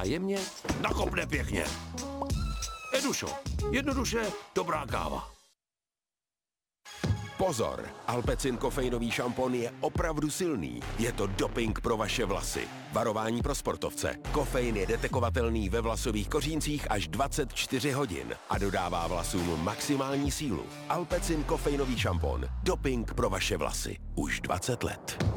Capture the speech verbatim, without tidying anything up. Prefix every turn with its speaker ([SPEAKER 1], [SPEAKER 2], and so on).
[SPEAKER 1] jemně, nakopne pěkně. Edušo, jednoduše dobrá káva.
[SPEAKER 2] Pozor, Alpecin kofeinový šampon je opravdu silný. Je to doping pro vaše vlasy. Varování pro sportovce. Kofein je detekovatelný ve vlasových koříncích až dvacet čtyři hodin a dodává vlasům maximální sílu. Alpecin kofeinový šampon. Doping pro vaše vlasy. Už dvacet let.